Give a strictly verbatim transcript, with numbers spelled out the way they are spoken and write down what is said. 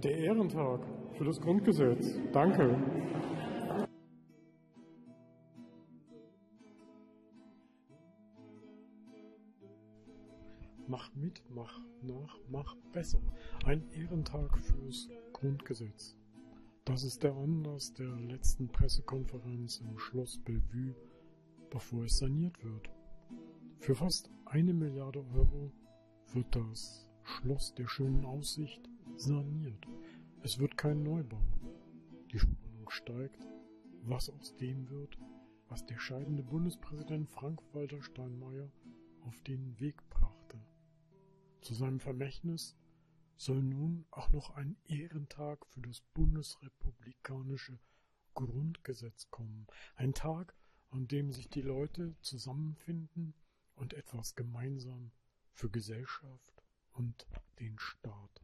Der Ehrentag für das Grundgesetz. Danke. Mach mit, mach nach, mach besser. Ein Ehrentag fürs Grundgesetz. Das ist der Anlass der letzten Pressekonferenz im Schloss Bellevue, bevor es saniert wird. Für fast eine Milliarde Euro wird das Schloss der schönen Aussicht saniert. Es wird kein Neubau. Die Spannung steigt, was aus dem wird, was der scheidende Bundespräsident Frank-Walter Steinmeier auf den Weg brachte. Zu seinem Vermächtnis soll nun auch noch ein Ehrentag für das bundesrepublikanische Grundgesetz kommen. Ein Tag, an dem sich die Leute zusammenfinden und etwas gemeinsam für Gesellschaft und den Staat